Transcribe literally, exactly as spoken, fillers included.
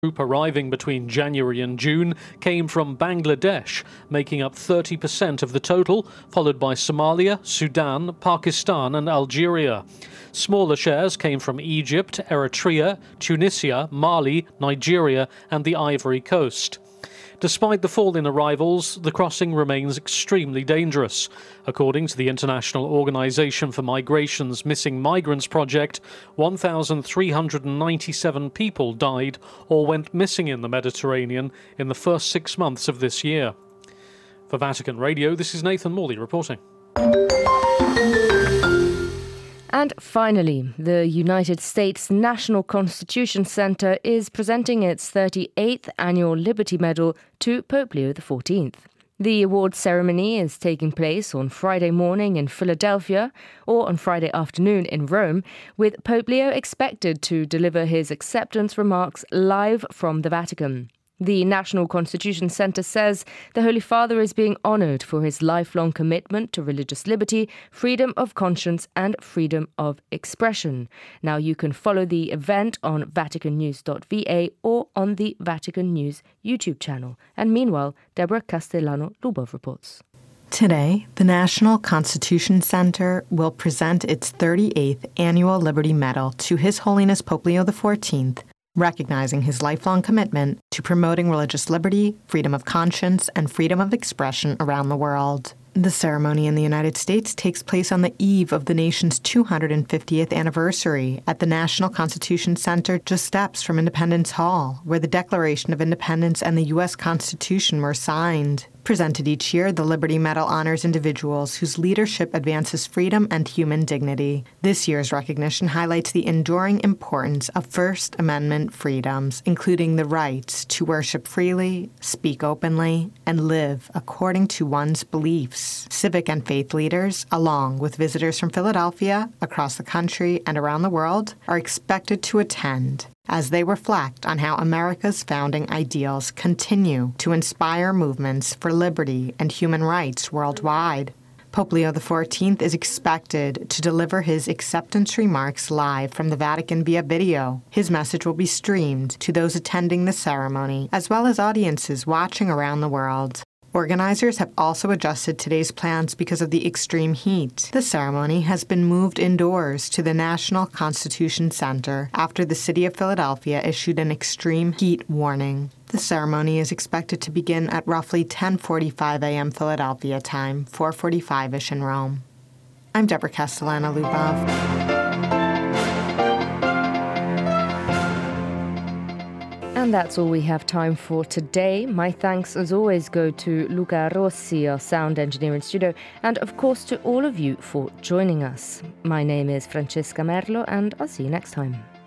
Group arriving between January and June came from Bangladesh, making up thirty percent of the total, followed by Somalia, Sudan, Pakistan and Algeria. Smaller shares came from Egypt, Eritrea, Tunisia, Mali, Nigeria and the Ivory Coast. Despite the fall in arrivals, the crossing remains extremely dangerous. According to the International Organization for Migration's Missing Migrants Project, one thousand three hundred ninety-seven people died or went missing in the Mediterranean in the first six months of this year. For Vatican Radio, this is Nathan Morley reporting. And finally, the United States National Constitution Center is presenting its thirty-eighth Annual Liberty Medal to Pope Leo the fourteenth. The awards ceremony is taking place on Friday morning in Philadelphia or on Friday afternoon in Rome, with Pope Leo expected to deliver his acceptance remarks live from the Vatican. The National Constitution Center says the Holy Father is being honored for his lifelong commitment to religious liberty, freedom of conscience and freedom of expression. Now you can follow the event on vatican news dot v a or on the Vatican News YouTube channel. And meanwhile, Deborah Castellano-Lubov reports. Today, the National Constitution Center will present its thirty-eighth Annual Liberty Medal to His Holiness Pope Leo the fourteenth, recognizing his lifelong commitment to promoting religious liberty, freedom of conscience, and freedom of expression around the world. The ceremony in the United States takes place on the eve of the nation's two hundred fiftieth anniversary at the National Constitution Center just steps from Independence Hall, where the Declaration of Independence and the U S Constitution were signed. Presented each year, the Liberty Medal honors individuals whose leadership advances freedom and human dignity. This year's recognition highlights the enduring importance of First Amendment freedoms, including the rights to worship freely, speak openly, and live according to one's beliefs. Civic and faith leaders, along with visitors from Philadelphia, across the country, and around the world, are expected to attend as they reflect on how America's founding ideals continue to inspire movements for liberty and human rights worldwide. Pope Leo the fourteenth is expected to deliver his acceptance remarks live from the Vatican via video. His message will be streamed to those attending the ceremony, as well as audiences watching around the world. Organizers have also adjusted today's plans because of the extreme heat. The ceremony has been moved indoors to the National Constitution Center after the city of Philadelphia issued an extreme heat warning. The ceremony is expected to begin at roughly ten forty-five a.m. Philadelphia time, four forty-five-ish in Rome. I'm Deborah Castellano-Lubov. And that's all we have time for today. My thanks, as always, go to Luca Rossi, our sound engineer in studio, and of course to all of you for joining us. My name is Francesca Merlo, and I'll see you next time.